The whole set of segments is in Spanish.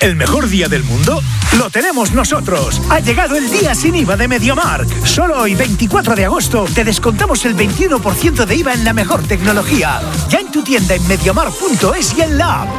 ¿El mejor día del mundo? ¡Lo tenemos nosotros! Ha llegado el día sin IVA de MediaMarkt. Solo hoy, 24 de agosto, te descontamos el 21% de IVA en la mejor tecnología. Ya en tu tienda en MediaMarkt.es y en la app.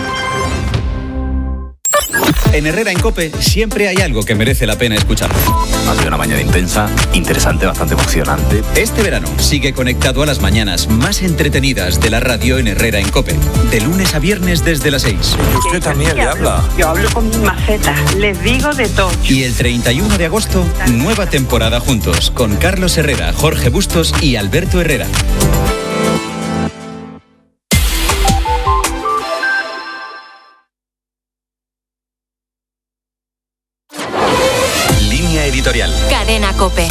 En Herrera en COPE siempre hay algo que merece la pena escuchar. Ha sido una mañana intensa, interesante, bastante emocionante. Este verano sigue conectado a las mañanas más entretenidas de la radio en Herrera en COPE. De lunes a viernes desde las 6. Y usted también le habla. Yo hablo con mi maceta, les digo de todo. Y el 31 de agosto, nueva temporada juntos con Carlos Herrera, Jorge Bustos y Alberto Herrera. Editorial. Cadena COPE.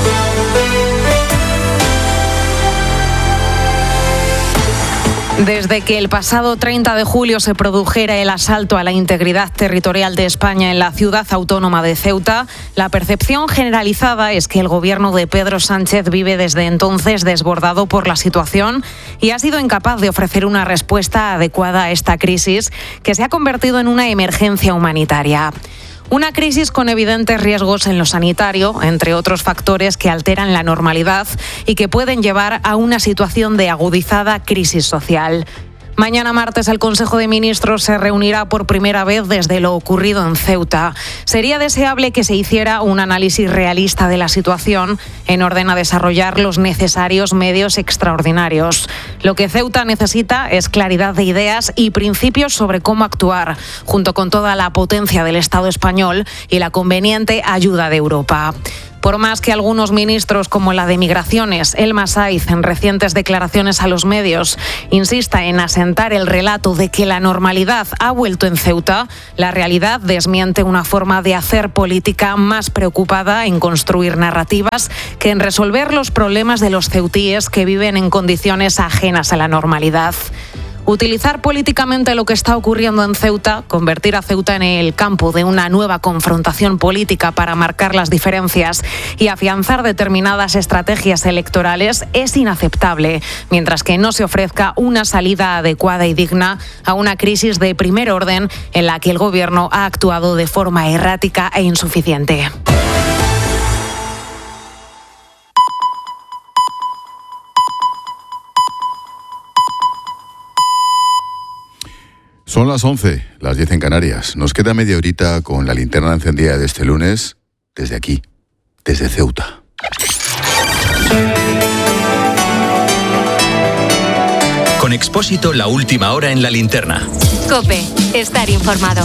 Desde que el pasado 30 de julio se produjera el asalto a la integridad territorial de España en la ciudad autónoma de Ceuta, la percepción generalizada es que el gobierno de Pedro Sánchez vive desde entonces desbordado por la situación y ha sido incapaz de ofrecer una respuesta adecuada a esta crisis que se ha convertido en una emergencia humanitaria. Una crisis con evidentes riesgos en lo sanitario, entre otros factores que alteran la normalidad y que pueden llevar a una situación de agudizada crisis social. Mañana martes el Consejo de Ministros se reunirá por primera vez desde lo ocurrido en Ceuta. Sería deseable que se hiciera un análisis realista de la situación en orden a desarrollar los necesarios medios extraordinarios. Lo que Ceuta necesita es claridad de ideas y principios sobre cómo actuar, junto con toda la potencia del Estado español y la conveniente ayuda de Europa. Por más que algunos ministros, como la de Migraciones, Elma Saiz, en recientes declaraciones a los medios, insista en asentar el relato de que la normalidad ha vuelto en Ceuta, la realidad desmiente una forma de hacer política más preocupada en construir narrativas que en resolver los problemas de los ceutíes que viven en condiciones ajenas a la normalidad. Utilizar políticamente lo que está ocurriendo en Ceuta, convertir a Ceuta en el campo de una nueva confrontación política para marcar las diferencias y afianzar determinadas estrategias electorales es inaceptable, mientras que no se ofrezca una salida adecuada y digna a una crisis de primer orden en la que el gobierno ha actuado de forma errática e insuficiente. Son las 11, las 10 en Canarias. Nos queda media horita con la linterna encendida de este lunes, desde aquí, desde Ceuta. Con Expósito, la última hora en la linterna. COPE, estar informado.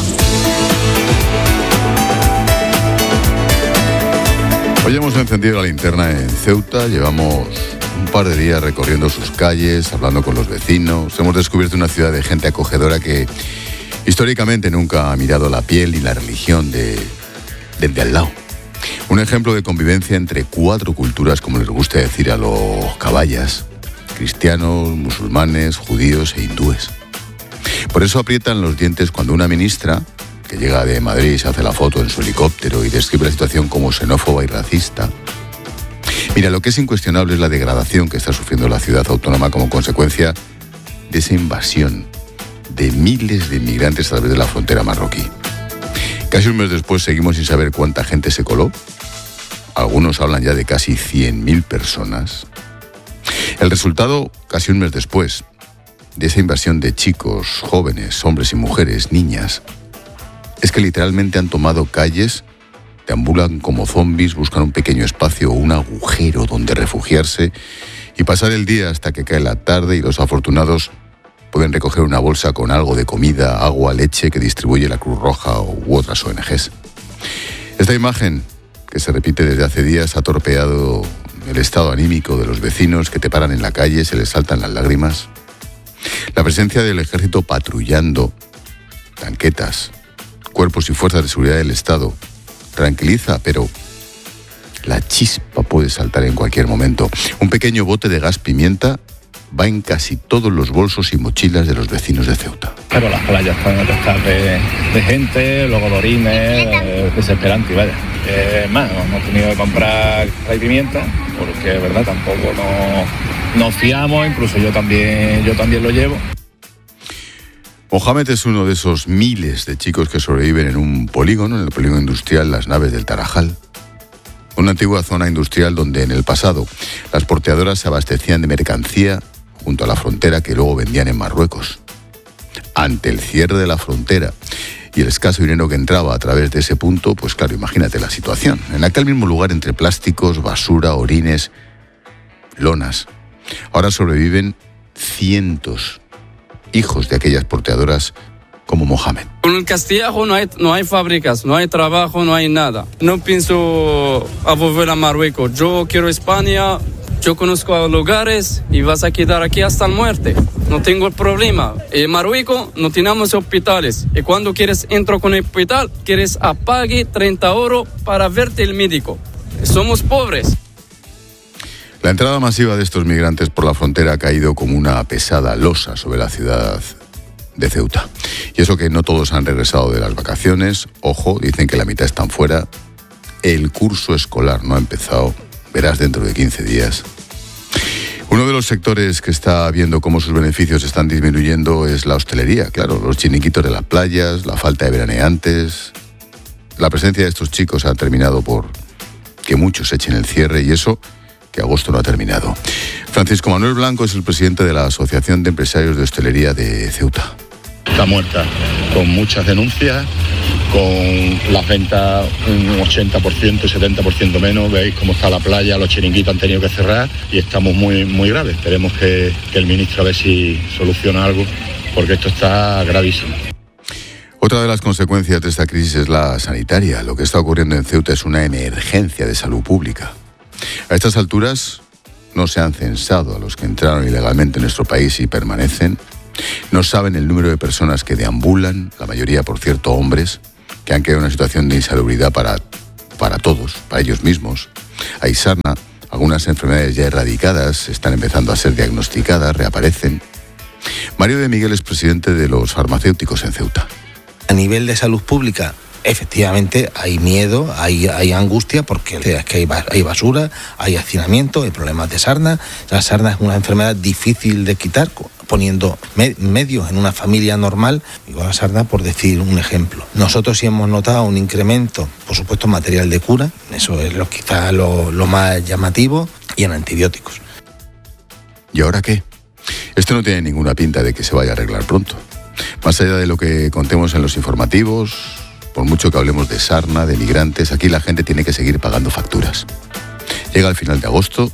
Hoy hemos encendido la linterna en Ceuta, llevamos un par de días recorriendo sus calles, hablando con los vecinos. Hemos descubierto una ciudad de gente acogedora que históricamente nunca ha mirado la piel y la religión del de al lado. Un ejemplo de convivencia entre 4 culturas, como les gusta decir a los caballas: cristianos, musulmanes, judíos e hindúes. Por eso aprietan los dientes cuando una ministra, que llega de Madrid, se hace la foto en su helicóptero y describe la situación como xenófoba y racista. Mira, lo que es incuestionable es la degradación que está sufriendo la ciudad autónoma como consecuencia de esa invasión de miles de inmigrantes a través de la frontera marroquí. Casi un mes después seguimos sin saber cuánta gente se coló. Algunos hablan ya de casi 100.000 personas. El resultado, casi un mes después, de esa invasión de chicos, jóvenes, hombres y mujeres, niñas, es que literalmente han tomado calles, deambulan como zombies, buscan un pequeño espacio o un agujero donde refugiarse y pasar el día hasta que cae la tarde y los afortunados pueden recoger una bolsa con algo de comida, agua, leche que distribuye la Cruz Roja u otras ONGs. Esta imagen, que se repite desde hace días, ha torpeado el estado anímico de los vecinos que te paran en la calle, se les saltan las lágrimas. La presencia del ejército patrullando, tanquetas, cuerpos y fuerzas de seguridad del Estado, tranquiliza, pero la chispa puede saltar en cualquier momento. Un pequeño bote de gas pimienta va en casi todos los bolsos y mochilas de los vecinos de Ceuta. Pero las playas están atestadas de gente, luego de orines, desesperante, vaya. Más, hemos tenido que comprar gas y pimienta, porque, verdad, tampoco nos fiamos, incluso yo también lo llevo. Mohamed es uno de esos miles de chicos que sobreviven en un polígono, en el polígono industrial Las Naves del Tarajal. Una antigua zona industrial donde en el pasado las porteadoras se abastecían de mercancía junto a la frontera que luego vendían en Marruecos. Ante el cierre de la frontera y el escaso dinero que entraba a través de ese punto, pues claro, imagínate la situación. En aquel mismo lugar, entre plásticos, basura, orines, lonas, ahora sobreviven cientos hijos de aquellas porteadoras como Mohamed. Con el Castillejo no hay fábricas, no hay trabajo, no hay nada. No pienso a volver a Marruecos. Yo quiero España, yo conozco lugares y vas a quedar aquí hasta la muerte. No tengo el problema. En Marruecos no tenemos hospitales. Y cuando quieres entrar con el hospital, quieres apague 30 euros para verte el médico. Somos pobres. La entrada masiva de estos migrantes por la frontera ha caído como una pesada losa sobre la ciudad de Ceuta. Y eso que no todos han regresado de las vacaciones. Ojo, dicen que la mitad están fuera. El curso escolar no ha empezado. Verás dentro de 15 días. Uno de los sectores que está viendo cómo sus beneficios están disminuyendo es la hostelería. Claro, los chiringuitos de las playas, la falta de veraneantes. La presencia de estos chicos ha terminado por que muchos echen el cierre y eso que agosto no ha terminado. Francisco Manuel Blanco es el presidente de la Asociación de Empresarios de Hostelería de Ceuta. Está muerta, con muchas denuncias, con las ventas un 80%, 70% menos. Veis cómo está la playa, los chiringuitos han tenido que cerrar y estamos muy graves. Esperemos que el ministro a ver si soluciona algo, porque esto está gravísimo. Otra de las consecuencias de esta crisis es la sanitaria. Lo que está ocurriendo en Ceuta es una emergencia de salud pública. A estas alturas no se han censado a los que entraron ilegalmente en nuestro país y permanecen. No saben el número de personas que deambulan, la mayoría, por cierto, hombres, que han quedado en una situación de insalubridad para todos, para ellos mismos. Hay sarna, algunas enfermedades ya erradicadas están empezando a ser diagnosticadas, reaparecen. Mario de Miguel es presidente de los farmacéuticos en Ceuta. A nivel de salud pública, efectivamente hay miedo, hay angustia, porque es que hay basura, hay hacinamiento, hay problemas de sarna. La sarna es una enfermedad difícil de quitar, poniendo medios en una familia normal. Digo la sarna por decir un ejemplo. Nosotros sí hemos notado un incremento, por supuesto, en material de cura, eso es quizás lo más llamativo, y en antibióticos. ¿Y ahora qué? Esto no tiene ninguna pinta de que se vaya a arreglar pronto. Más allá de lo que contemos en los informativos, por mucho que hablemos de sarna, de migrantes, aquí la gente tiene que seguir pagando facturas. Llega el final de agosto,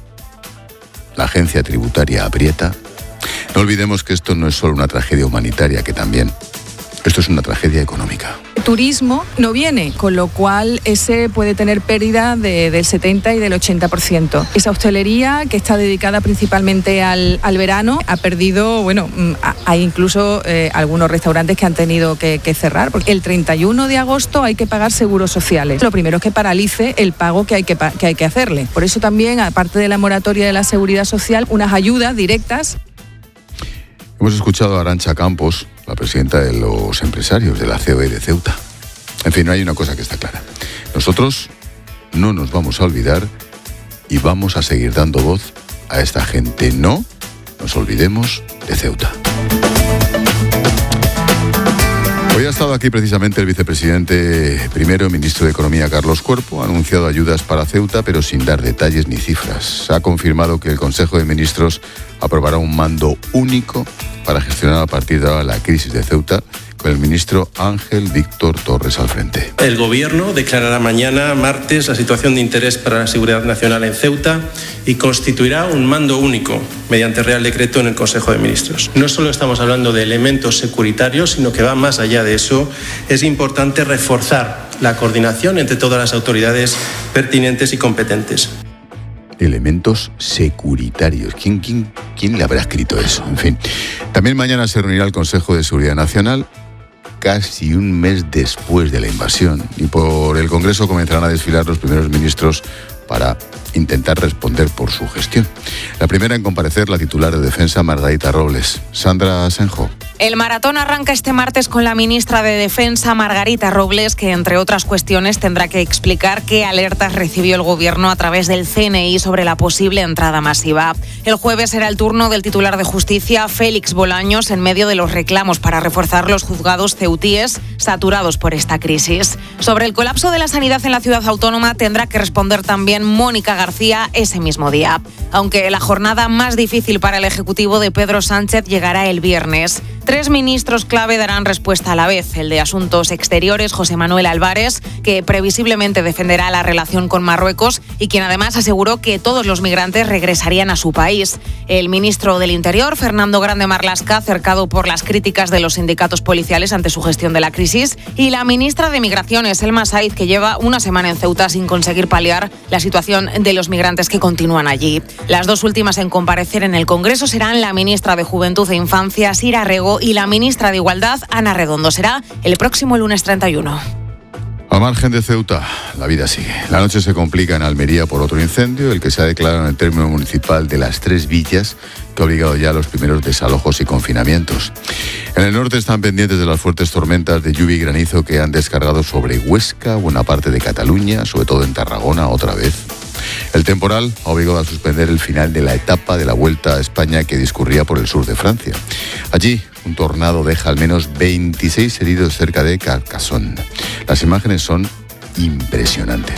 la agencia tributaria aprieta. No olvidemos que esto no es solo una tragedia humanitaria, que también. Esto es una tragedia económica. El turismo no viene, con lo cual ese puede tener pérdida del 70 y del 80%. Esa hostelería, que está dedicada principalmente al verano, ha perdido, hay incluso algunos restaurantes que han tenido que cerrar, porque el 31 de agosto hay que pagar seguros sociales. Lo primero es que paralice el pago que hay que hacerle. Por eso también, aparte de la moratoria de la seguridad social, unas ayudas directas. Hemos escuchado a Arantxa Campos, la presidenta de los empresarios de la COE de Ceuta. En fin, no hay una cosa que está clara. Nosotros no nos vamos a olvidar y vamos a seguir dando voz a esta gente. No nos olvidemos de Ceuta. Hoy ha estado aquí precisamente el vicepresidente primero, ministro de Economía, Carlos Cuerpo. Ha anunciado ayudas para Ceuta, pero sin dar detalles ni cifras. Ha confirmado que el Consejo de Ministros aprobará un mando único para gestionar a partir de ahora la crisis de Ceuta, con el ministro Ángel Víctor Torres al frente. El Gobierno declarará mañana, martes, la situación de interés para la seguridad nacional en Ceuta y constituirá un mando único mediante Real Decreto en el Consejo de Ministros. No solo estamos hablando de elementos securitarios, sino que va más allá de eso. Es importante reforzar la coordinación entre todas las autoridades pertinentes y competentes. Elementos securitarios. ¿Quién le habrá escrito eso? En fin. También mañana se reunirá el Consejo de Seguridad Nacional, casi un mes después de la invasión. Y por el Congreso comenzarán a desfilar los primeros ministros para intentar responder por su gestión. La primera en comparecer, la titular de Defensa, Margarita Robles. Sandra Senjo. El maratón arranca este martes con la ministra de Defensa, Margarita Robles, que entre otras cuestiones tendrá que explicar qué alertas recibió el Gobierno a través del CNI sobre la posible entrada masiva. El jueves será el turno del titular de Justicia, Félix Bolaños, en medio de los reclamos para reforzar los juzgados ceutíes saturados por esta crisis. Sobre el colapso de la sanidad en la ciudad autónoma tendrá que responder también Mónica García ese mismo día. Aunque la jornada más difícil para el Ejecutivo de Pedro Sánchez llegará el viernes. 3 ministros clave darán respuesta a la vez. El de Asuntos Exteriores, José Manuel Álvarez, que previsiblemente defenderá la relación con Marruecos y quien además aseguró que todos los migrantes regresarían a su país. El ministro del Interior, Fernando Grande Marlaska, cercado por las críticas de los sindicatos policiales ante su gestión de la crisis. Y la ministra de Migraciones, Elma Saiz, que lleva una semana en Ceuta sin conseguir paliar la situación de los migrantes que continúan allí. Las dos últimas en comparecer en el Congreso serán la ministra de Juventud e Infancia, Sira Rego, y la ministra de Igualdad, Ana Redondo. Será el próximo lunes 31. Al margen de Ceuta, la vida sigue. La noche se complica en Almería por otro incendio, el que se ha declarado en el término municipal de Las Tres Villas, que ha obligado ya a los primeros desalojos y confinamientos. En el norte están pendientes de las fuertes tormentas de lluvia y granizo que han descargado sobre Huesca, buena parte de Cataluña, sobre todo en Tarragona otra vez. El temporal ha obligado a suspender el final de la etapa de la Vuelta a España que discurría por el sur de Francia. Allí, un tornado deja al menos 26 heridos cerca de Carcassonne. Las imágenes son impresionantes.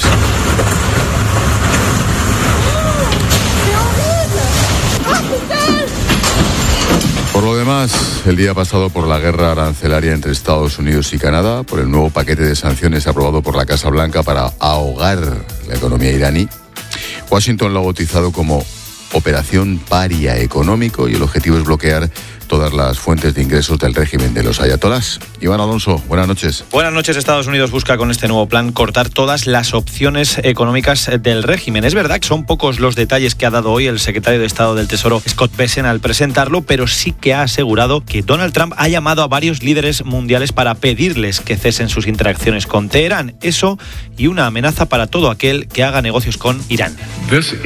Por lo demás, el día pasado por la guerra arancelaria entre Estados Unidos y Canadá, por el nuevo paquete de sanciones aprobado por la Casa Blanca para ahogar la economía iraní, Washington lo ha bautizado como Operación Paria Económico y el objetivo es bloquear todas las fuentes de ingresos del régimen de los ayatolás. Iván Alonso, buenas noches. Buenas noches. Estados Unidos busca con este nuevo plan cortar todas las opciones económicas del régimen. Es verdad que son pocos los detalles que ha dado hoy el secretario de Estado del Tesoro, Scott Bessent, al presentarlo, pero sí que ha asegurado que Donald Trump ha llamado a varios líderes mundiales para pedirles que cesen sus interacciones con Teherán. Eso y una amenaza para todo aquel que haga negocios con Irán.